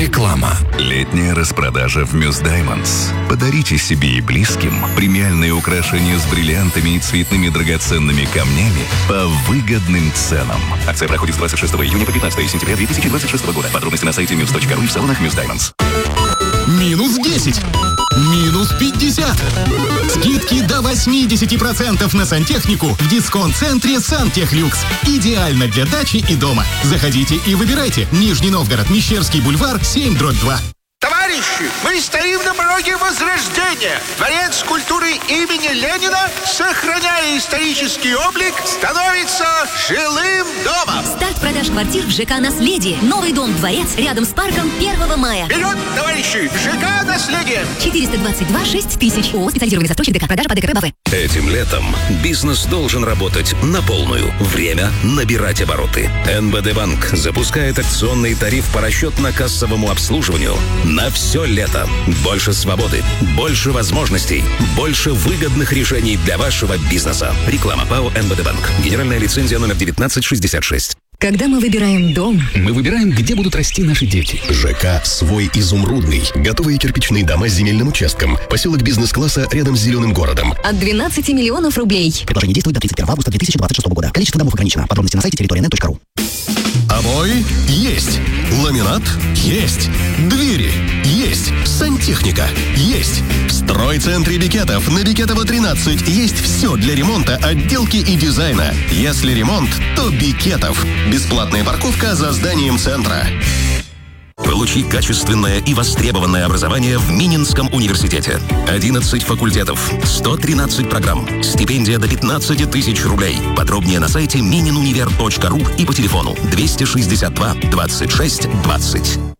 Реклама. Летняя распродажа в Muse Diamonds. Подарите себе и близким премиальные украшения с бриллиантами и цветными драгоценными камнями по выгодным ценам. Акция проходит с 26 июня по 15 сентября 2026 года. Подробности на сайте muse.ru и в салонах Muse Diamonds. Минус 10. Минус 50. Скидки до 80% на сантехнику в дисконт-центре «Сантехлюкс». Идеально для дачи и дома. Заходите и выбирайте. Нижний Новгород, Мещерский бульвар, 7/2. Товарищи, мы стоим на пороге Возрождения. Дворец культуры имени Ленина, сохраняя исторический облик, становится жилым домом. Старт продаж квартир в ЖК «Наследие». Новый дом-дворец рядом с парком 1 мая. Вперед, товарищи! ЖК «Наследие». 422 6000. ООО «Специализированный застройщик ДК. Продажа по ДКБ БАВ». Этим летом бизнес должен работать на полную. Время набирать обороты. НБД Банк запускает акционный тариф по расчетно-кассовому обслуживанию на все лето. Больше свободы, больше возможностей, больше выгодных решений для вашего бизнеса. Реклама ПАО НБД Банк. Генеральная лицензия номер 1966. Когда мы выбираем дом, Мы выбираем, где будут расти наши дети. ЖК «Свой Изумрудный». Готовые кирпичные дома с земельным участком. Поселок бизнес-класса рядом с Зеленым городом. от 12 миллионов рублей. Предложение действует до 31 августа 2026 года. Количество домов ограничено. Подробности на сайте территория.net.ру. Обои есть. Ламинат есть. Двери есть. Сантехника есть. В стройцентре Бекетов на Бекетова 13 есть все для ремонта, отделки и дизайна. Если ремонт, то Бекетов. Бесплатная парковка за зданием центра. Получи качественное и востребованное образование в Мининском университете. 11 факультетов, 113 программ, стипендия до 15 тысяч рублей. Подробнее на сайте mininunivер.ру и по телефону 262 26 20.